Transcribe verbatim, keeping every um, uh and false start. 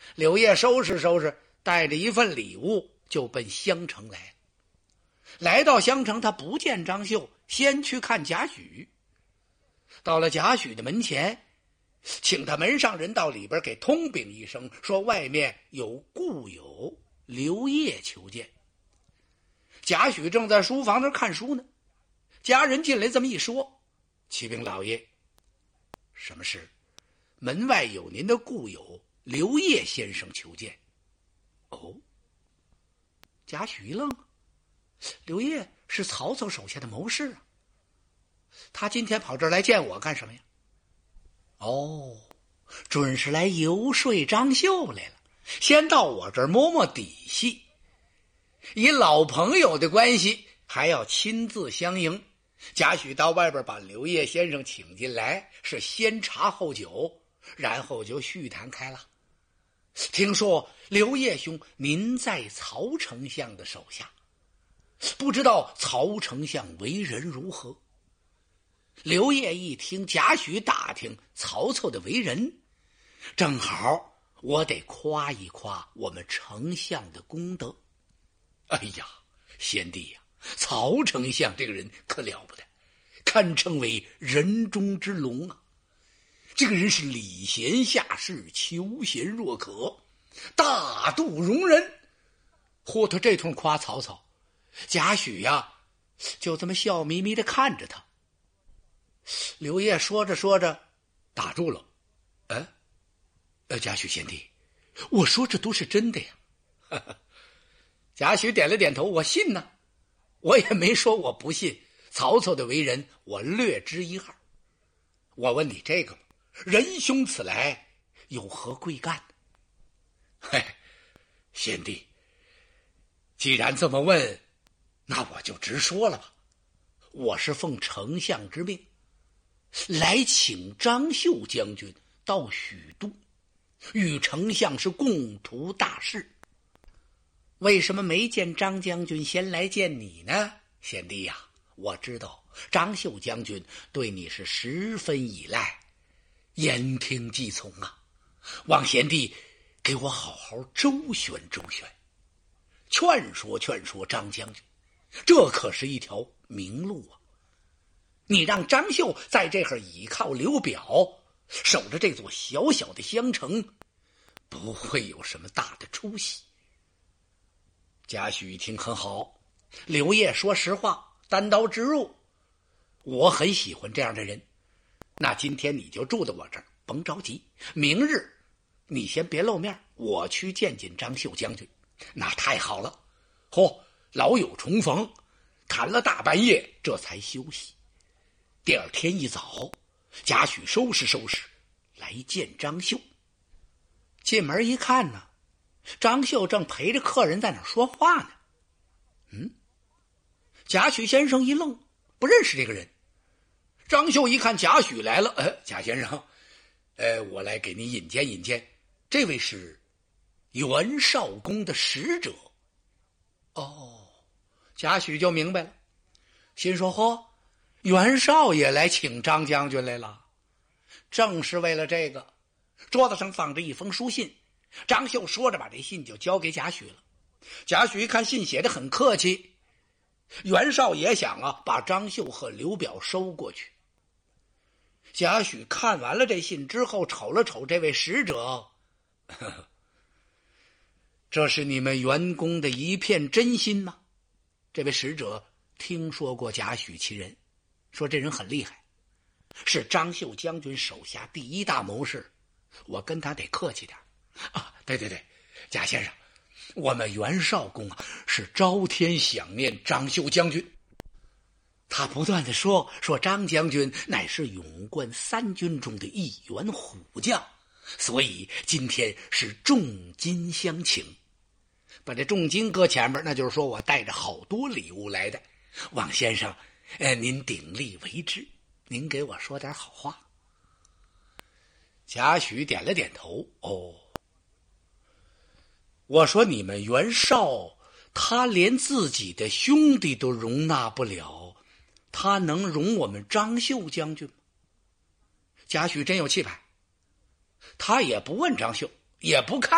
柳叶收拾收拾，带着一份礼物就奔襄城来了。来到襄城，他不见张绣，先去看贾诩。到了贾诩的门前，请他门上人到里边给通禀一声，说外面有故友刘烨求见。贾诩正在书房那看书呢，家人进来这么一说，启禀老爷，什么事？门外有您的故友刘烨先生求见。哦，贾诩一愣，刘烨是曹操手下的谋士啊，他今天跑这儿来见我干什么呀？哦，准是来游说张绣来了，先到我这儿摸摸底细，以老朋友的关系还要亲自相迎。贾诩到外边把刘烨先生请进来，是先茶后酒，然后就叙谈开了。听说刘烨兄您在曹丞相的手下，不知道曹丞相为人如何？刘烨一听贾诩打听曹操的为人，正好我得夸一夸我们丞相的功德。哎呀，贤弟呀，曹丞相这个人可了不得，堪称为人中之龙啊！这个人是礼贤下士，求贤若渴，大度容人。嚯，他这通夸曹操，贾诩呀就这么笑眯眯的看着他。刘烨说着说着打住了，哎，呃，贾诩贤弟，我说这都是真的呀。哈哈，贾诩点了点头，我信呢，我也没说我不信，曹操的为人我略知一二。我问你这个吧，仁兄此来有何贵干？嘿，贤弟，既然这么问，那我就直说了吧。我是奉丞相之命，来请张绣将军到许都，与丞相是共图大事。为什么没见张将军先来见你呢？贤弟呀，我知道张绣将军对你是十分依赖，言听计从啊，望贤弟给我好好周旋周旋，劝说劝说张将军，这可是一条明路啊！你让张绣在这儿倚靠刘表，守着这座小小的襄城，不会有什么大的出息。贾诩一听很好，刘烨说实话，单刀直入，我很喜欢这样的人。那今天你就住在我这儿，甭着急，明日你先别露面，我去见见张绣将军。那太好了。嚯，老友重逢，谈了大半夜，这才休息。第二天一早，贾诩收拾收拾来见张绣。进门一看呢，张绣正陪着客人在那儿说话呢。嗯，贾诩先生一愣，不认识这个人。张绣一看贾诩来了，呃，贾先生，呃，我来给您引荐引荐，这位是袁绍公的使者。哦，贾诩就明白了，心说嚯，袁绍也来请张将军来了。正是为了这个，桌子上放着一封书信，张绣说着把这信就交给贾诩了。贾诩一看信写得很客气，袁绍也想啊把张绣和刘表收过去。贾诩看完了这信之后，瞅了瞅这位使者，呵呵，这是你们袁公的一片真心吗？这位使者听说过贾诩其人，说这人很厉害，是张绣将军手下第一大谋士，我跟他得客气点啊。对对对，贾先生，我们袁绍公啊是朝天想念张绣将军。他不断地说说张将军乃是勇冠三军中的一员虎将，所以今天是重金相请。把这重金搁前面，那就是说我带着好多礼物来的，望先生呃，您鼎力为之，您给我说点好话。贾诩点了点头，哦，我说你们袁绍他连自己的兄弟都容纳不了，他能容我们张绣将军吗？贾诩真有气派，他也不问张绣，也不看